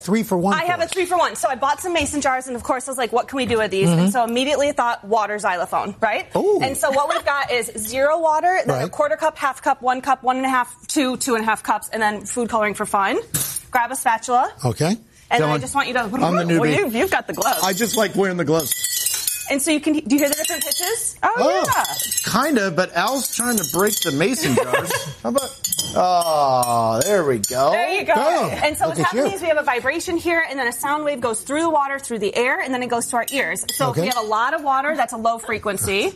3 for 1. I have a 3 for 1. So I bought some mason jars, and of course I was like, what can we do with these? And so immediately I thought water xylophone, right? Ooh. And so what we've got is 0 water, then a quarter cup, half cup, 1 cup, 1.5, 2, 2.5 cups, and then food coloring for fun. Grab a spatula. Okay. And then I just want you to... I'm the newbie. Well, you've got the gloves. I just like wearing the gloves. And so you can... Do you hear the different pitches? Oh, yeah. Kind of, but Al's trying to break the mason jars. How about... Oh, there we go. There you go. Boom. And so Look what's at happening you. is we have a vibration here, and then a sound wave goes through the water, through the air, and then it goes to our ears. So Okay. if we have a lot of water, that's a low frequency.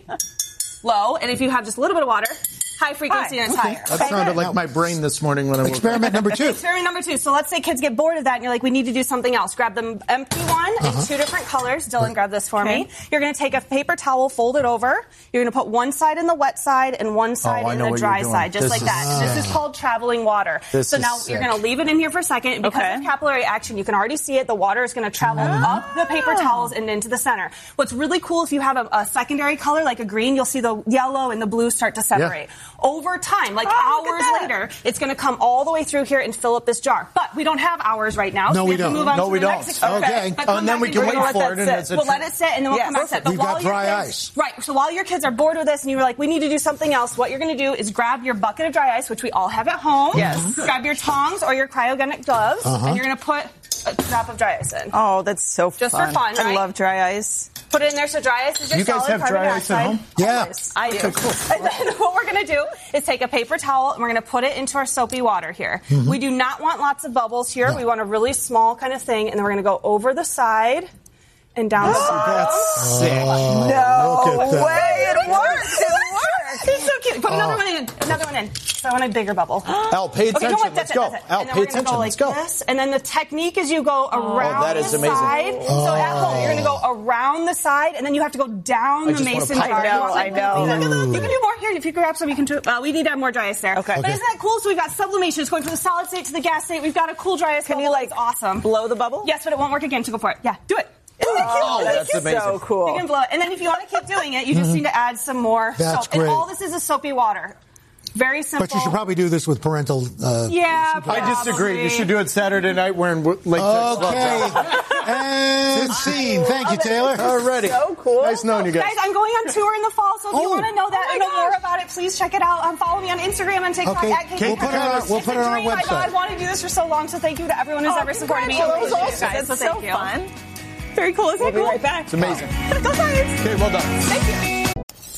Low. And if you have just a little bit of water, high frequency and it's higher. That sounded like my brain this morning when I woke up. Experiment number 2. Experiment number 2. So let's say kids get bored of that and you're like, we need to do something else. Grab the empty one in 2 different colors. Dylan, grab this for me. You're going to take a paper towel, fold it over. You're going to put one side in the wet side and one side in the dry side, just like that. And this is called traveling water. So now you're going to leave it in here for a second. And because of capillary action, you can already see it. The water is going to travel up the paper towels and into the center. What's really cool, if you have a secondary color like a green, you'll see the yellow and the blue start to separate. Over time, like hours later, it's going to come all the way through here and fill up this jar. But we don't have hours right now. No, so we have to don't. move on No, to we the don't. next experiment. Okay. But And then we can wait for it. And we'll let it sit, and then we'll come back to it. But We've got while your dry kids- ice. Right. So while your kids are bored with this and you were like, we need to do something else, what you're going to do is grab your bucket of dry ice, which we all have at home. Yes. Grab your tongs or your cryogenic gloves, and you're going to put a drop of dry ice in. Oh, that's so fun. Just for fun, I right? love dry ice. Put it in there. So dry ice is just You guys solid have carbon dry ice at dioxide. home? Yeah. I do. Okay, cool. And then what we're going to do is take a paper towel and we're going to put it into our soapy water here. We do not want lots of bubbles here. No. We want a really small kind of thing, and then we're going to go over the side and down the bottom. That's sick. Oh, No look at that. way. It works. It works. It's so cute. Put another one in. Another one in. So I want a bigger bubble. Al, pay Okay, attention. you know what? Let's That's go. it, that's it. Al, And then pay we're gonna attention. go Let's like go. this, and then the technique is you go around that is the amazing. side. So at home, you're going to go around the side, and then you have to go down the just wanna mason pop jar. it. I know. You can do more here. If you grab some, you can do. We need to have more dry ice there. Okay. But isn't that cool? So we've got sublimation. It's going from the solid state to the gas state. We've got a cool dry ice. Can you bubble. It's awesome? blow the bubble? Yes, but it won't work again. So go for it. Yeah, do it. Oh, that's amazing. So cool. You can blow it. And then if you want to keep doing it, you just need to add some more That's soap. great. And all this is soapy water. Very simple. But you should probably do this with parental... Yeah, I disagree. You should do it Saturday night wearing Lake Texas gloves. Okay. And scene. Thank you, Taylor. Already. So cool. Nice knowing you guys. Guys, I'm going on tour in the fall, so if you Oh. want to know that Oh and my know more gosh. about it, please check it out. Follow me on Instagram and TikTok Okay. at Kate We'll put it on- Cutter. we'll put it on our It's a dream. website. I've wanted to do this for so long, so thank you to everyone who's ever supported me. Congratulations. Guys, That's so so thank you. fun. Very cool. Isn't We'll it be cool? right back. It's amazing. Go Giants! Okay, well done. Thank you.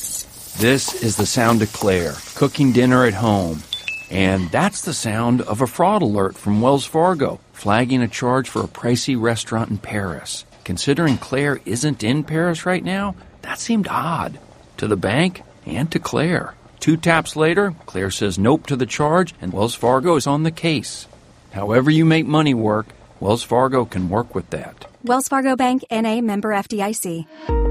This is the sound of Claire cooking dinner at home. And that's the sound of a fraud alert from Wells Fargo, flagging a charge for a pricey restaurant in Paris. Considering Claire isn't in Paris right now, that seemed odd. To the bank and to Claire. 2 taps later, Claire says nope to the charge, and Wells Fargo is on the case. However you make money work, Wells Fargo can work with that. Wells Fargo Bank, N.A., member FDIC.